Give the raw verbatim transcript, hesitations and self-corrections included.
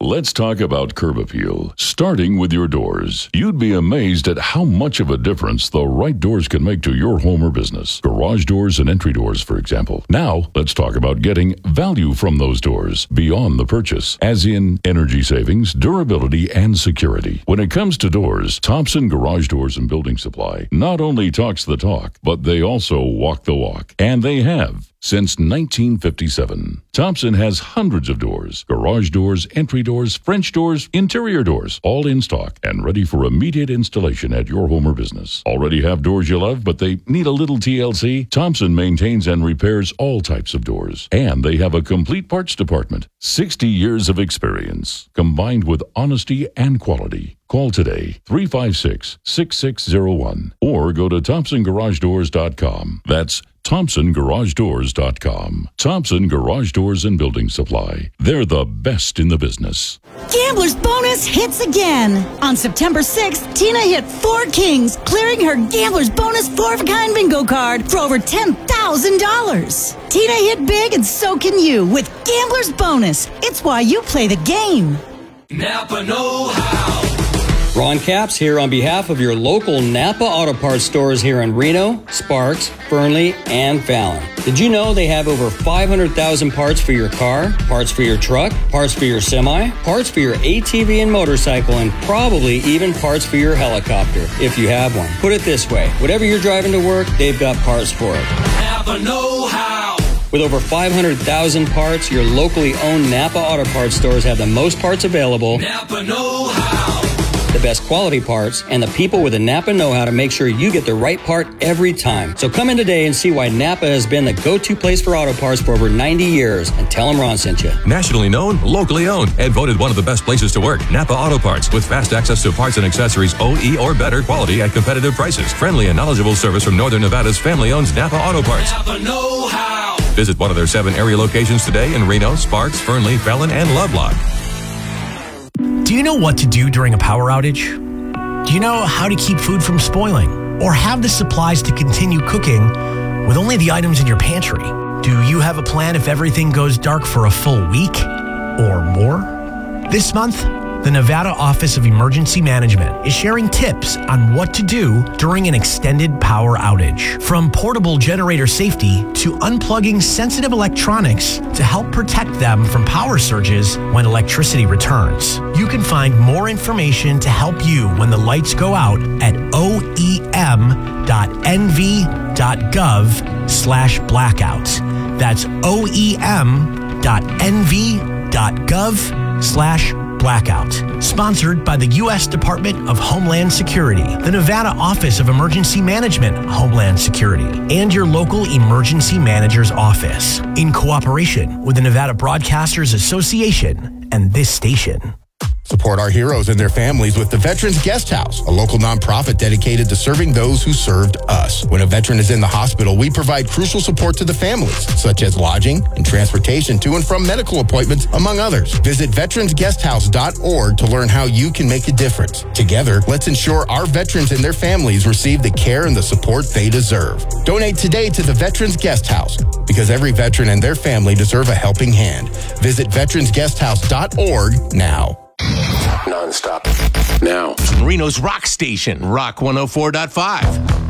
Let's talk about curb appeal, starting with your doors. You'd be amazed at how much of a difference the right doors can make to your home or business. Garage doors and entry doors, for example. Now, let's talk about getting value from those doors beyond the purchase, as in energy savings, durability, and security. When it comes to doors, Thompson Garage Doors and Building Supply not only talks the talk, but they also walk the walk. And they have since nineteen fifty-seven. Thompson has hundreds of doors, garage doors, entry doors, French doors, interior doors, all in stock and ready for immediate installation at your home or business. Already have doors you love, but they need a little T L C? Thompson maintains and repairs all types of doors, and they have a complete parts department. sixty years of experience, combined with honesty and quality. Call today, three five six, six six zero one, or go to thompson garage doors dot com. That's thompson garage doors dot com. Thompson Garage Doors and Building Supply. They're the best in the business. Gambler's Bonus hits again. On September sixth, Tina hit four kings, clearing her Gambler's Bonus four-of-a-kind bingo card for over ten thousand dollars. Tina hit big, and so can you with Gambler's Bonus. It's why you play the game. Napa know-how. Ron Capps here on behalf of your local Napa Auto Parts stores here in Reno, Sparks, Fernley, and Fallon. Did you know they have over five hundred thousand parts for your car, parts for your truck, parts for your semi, parts for your A T V and motorcycle, and probably even parts for your helicopter, if you have one. Put it this way, whatever you're driving to work, they've got parts for it. Napa know-how. With over five hundred thousand parts, your locally owned Napa Auto Parts stores have the most parts available. Napa know-how. The best quality parts, and the people with the Napa know-how to make sure you get the right part every time. So come in today and see why Napa has been the go-to place for auto parts for over ninety years, and tell them Ron sent you. Nationally known, locally owned, and voted one of the best places to work. Napa Auto Parts, with fast access to parts and accessories, O E or better quality at competitive prices. Friendly and knowledgeable service from Northern Nevada's family-owned Napa Auto Parts. Napa know-how. Visit one of their seven area locations today in Reno, Sparks, Fernley, Fallon, and Lovelock. Do you know what to do during a power outage? Do you know how to keep food from spoiling? Or have the supplies to continue cooking with only the items in your pantry? Do you have a plan if everything goes dark for a full week or more? This month, the Nevada Office of Emergency Management is sharing tips on what to do during an extended power outage. From portable generator safety to unplugging sensitive electronics to help protect them from power surges when electricity returns. You can find more information to help you when the lights go out at o e m dot n v dot gov slash blackout. That's o e m dot n v dot gov slash blackout. Sponsored by the U S Department of Homeland Security, the Nevada Office of Emergency Management, Homeland Security, and your local emergency manager's office, in cooperation with the Nevada Broadcasters Association and this station. Support our heroes and their families with the Veterans Guest House, a local nonprofit dedicated to serving those who served us. When a veteran is in the hospital, we provide crucial support to the families, such as lodging and transportation to and from medical appointments, among others. Visit veterans guest house dot org to learn how you can make a difference. Together, let's ensure our veterans and their families receive the care and the support they deserve. Donate today to the Veterans Guest House, because every veteran and their family deserve a helping hand. Visit veterans guest house dot org now. Non-stop. Now. Reno's rock station, Rock one oh four point five.